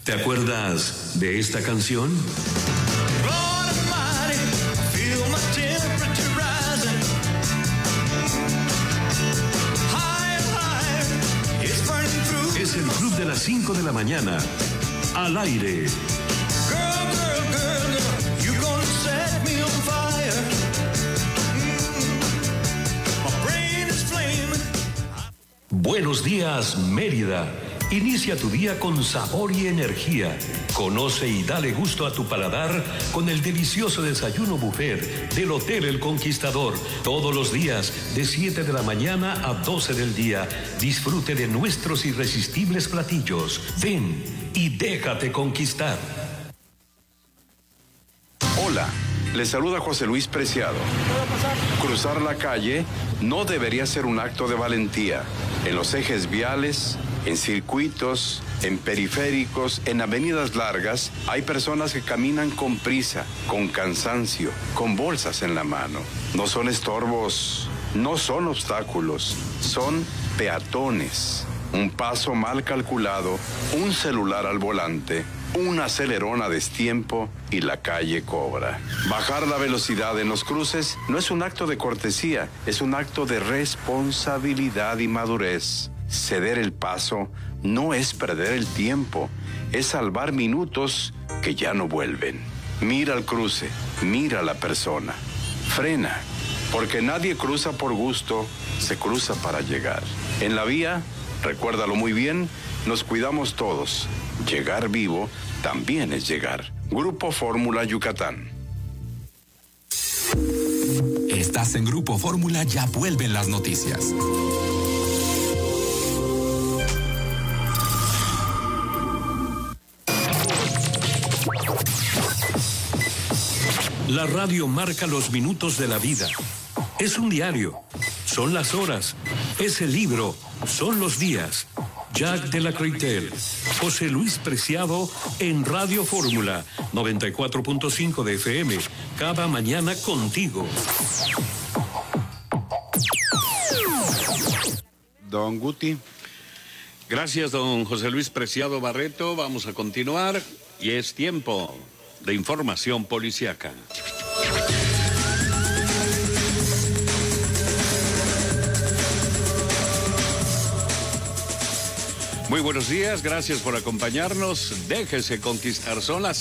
¿Te acuerdas de esta canción? Es el Club de las 5 de la mañana, al aire. Buenos días, Mérida. Inicia tu día con sabor y energía. Conoce y dale gusto a tu paladar con el delicioso desayuno buffet del Hotel El Conquistador. Todos los días, de 7 de la mañana a 12 del día. Disfrute de nuestros irresistibles platillos. Ven y déjate conquistar. Hola, les saluda José Luis Preciado. Cruzar la calle no debería ser un acto de valentía. En los ejes viales, en circuitos, en periféricos, en avenidas largas, hay personas que caminan con prisa, con cansancio, con bolsas en la mano. No son estorbos, no son obstáculos, son peatones. Un paso mal calculado, un celular al volante, un acelerón a destiempo y la calle cobra. Bajar la velocidad en los cruces no es un acto de cortesía, es un acto de responsabilidad y madurez. Ceder el paso no es perder el tiempo, es salvar minutos que ya no vuelven. Mira el cruce, mira a la persona. Frena, porque nadie cruza por gusto, se cruza para llegar. En la vía, recuérdalo muy bien, nos cuidamos todos. Llegar vivo también es llegar. Grupo Fórmula Yucatán. Estás en Grupo Fórmula, ya vuelven las noticias. La radio marca los minutos de la vida. Es un diario, son las horas, es el libro, son los días. Jack de la Croitel, José Luis Preciado en Radio Fórmula 94.5 de FM, cada mañana contigo. Don Guti. Gracias, don José Luis Preciado Barreto. Vamos a continuar y es tiempo de información policíaca. Muy buenos días, gracias por acompañarnos. Déjese conquistar, son las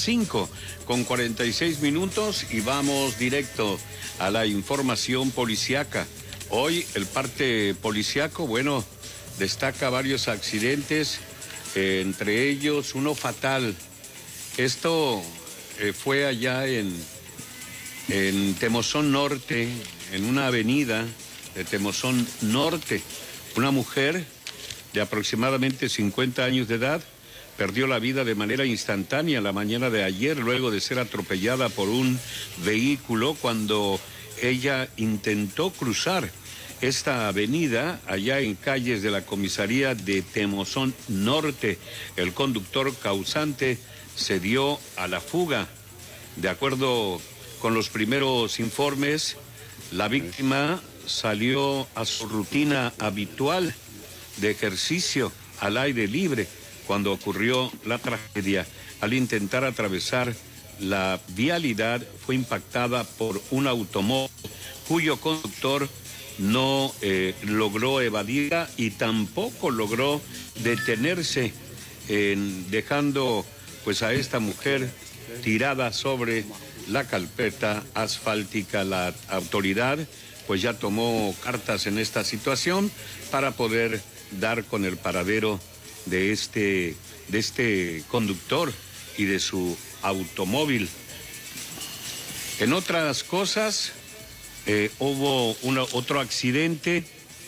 5:46 y vamos directo a la información policíaca. Hoy el parte policíaco, bueno, destaca varios accidentes, entre ellos uno fatal. Esto fue allá en Temozón Norte, en una avenida de Temozón Norte. Una mujer de aproximadamente 50 años de edad perdió la vida de manera instantánea la mañana de ayer luego de ser atropellada por un vehículo cuando ella intentó cruzar esta avenida allá en calles de la comisaría de Temozón Norte. El conductor causante se dio a la fuga. De acuerdo con los primeros informes, la víctima salió a su rutina habitual de ejercicio al aire libre cuando ocurrió la tragedia. Al intentar atravesar la vialidad fue impactada por un automóvil cuyo conductor no logró evadirla y tampoco logró detenerse, dejando pues a esta mujer tirada sobre la carpeta asfáltica. La autoridad pues ya tomó cartas en esta situación para poder dar con el paradero de este conductor y de su automóvil. En otras cosas, hubo otro accidente.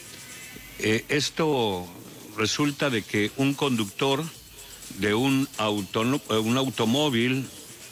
Esto resulta de que un conductor de un automóvil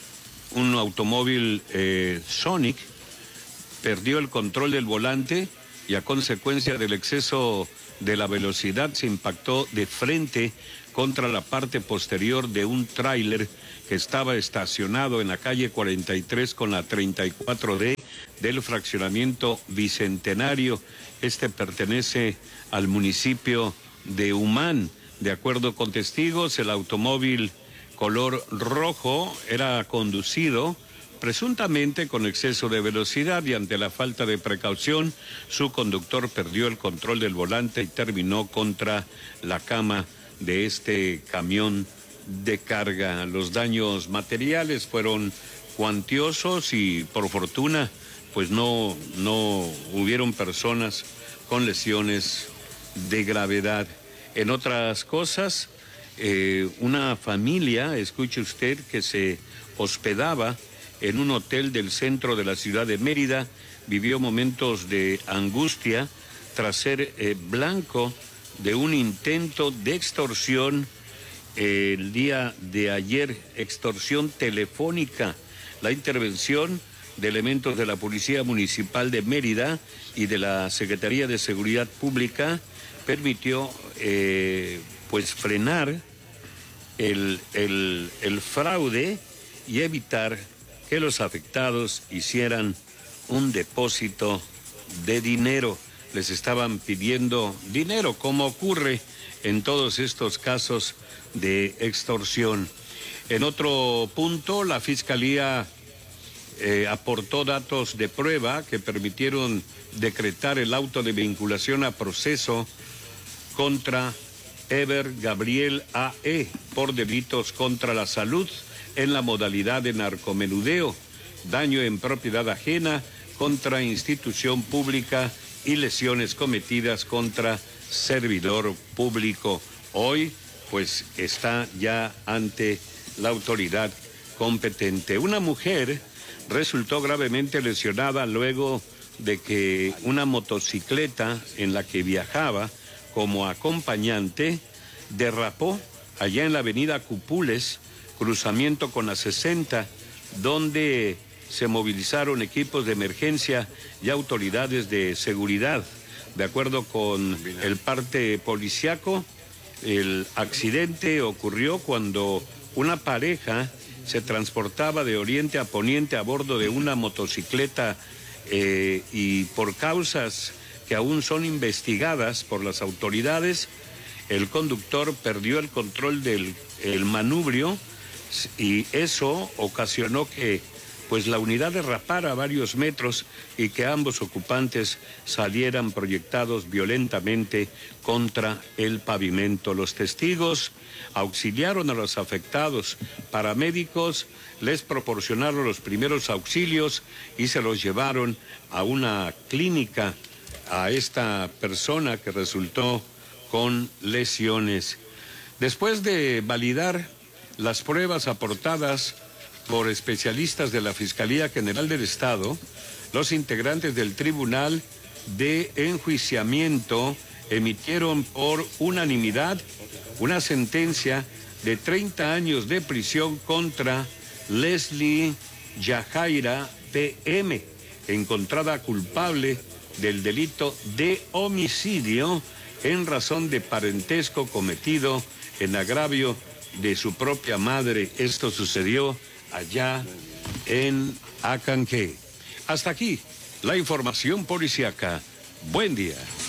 Sonic perdió el control del volante y a consecuencia del exceso de la velocidad se impactó de frente contra la parte posterior de un tráiler que estaba estacionado en la calle 43 con la 34D del fraccionamiento Bicentenario. Este pertenece al municipio de Humán. De acuerdo con testigos, el automóvil color rojo era conducido presuntamente con exceso de velocidad y ante la falta de precaución, su conductor perdió el control del volante y terminó contra la cama de este camión de carga. Los daños materiales fueron cuantiosos y por fortuna pues no hubieron personas con lesiones de gravedad. En otras cosas, una familia, escuche usted, que se hospedaba en un hotel del centro de la ciudad de Mérida, vivió momentos de angustia tras ser blanco de un intento de extorsión el día de ayer, extorsión telefónica. La intervención de elementos de la Policía Municipal de Mérida y de la Secretaría de Seguridad Pública permitió pues frenar el fraude y evitar que los afectados hicieran un depósito de dinero. Les estaban pidiendo dinero, como ocurre en todos estos casos de extorsión. En otro punto, la Fiscalía aportó datos de prueba que permitieron decretar el auto de vinculación a proceso contra Eber Gabriel A.E. por delitos contra la salud en la modalidad de narcomenudeo, daño en propiedad ajena contra institución pública y lesiones cometidas contra servidor público. Hoy, pues, está ya ante la autoridad competente. Una mujer resultó gravemente lesionada luego de que una motocicleta en la que viajaba como acompañante derrapó allá en la avenida Cupules, cruzamiento con la 60, donde se movilizaron equipos de emergencia y autoridades de seguridad. De acuerdo con el parte policiaco, el accidente ocurrió cuando una pareja se transportaba de oriente a poniente a bordo de una motocicleta y por causas que aún son investigadas por las autoridades, el conductor perdió el control del manubrio y eso ocasionó que pues la unidad derrapara a varios metros y que ambos ocupantes salieran proyectados violentamente contra el pavimento. Los testigos auxiliaron a los afectados, paramédicos les proporcionaron los primeros auxilios y se los llevaron a una clínica a esta persona que resultó con lesiones. Después de validar las pruebas aportadas por especialistas de la Fiscalía General del Estado, los integrantes del Tribunal de Enjuiciamiento emitieron por unanimidad una sentencia de 30 años de prisión contra Leslie Yajaira P.M., encontrada culpable del delito de homicidio en razón de parentesco cometido en agravio de su propia madre. Esto sucedió allá en Acanqué. Hasta aquí la información policíaca. Buen día.